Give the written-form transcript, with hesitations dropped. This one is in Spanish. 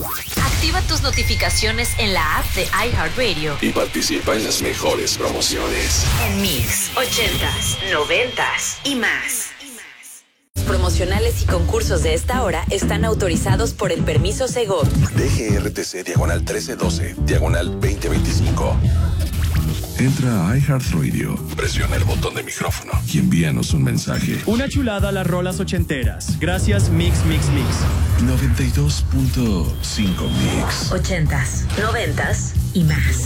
Activa tus notificaciones en la app de iHeartRadio y participa en las mejores promociones. en Mix 80s, 90s y más. Promocionales y concursos de esta hora están autorizados por el permiso Segov. DGRTC /1312, /2025. Entra a iHeartRadio, Presiona el botón de micrófono y envíanos un mensaje. Una chulada a las rolas ochenteras. Gracias, Mix, Mix, Mix. 92.5 Mix. 80s, 90s y más.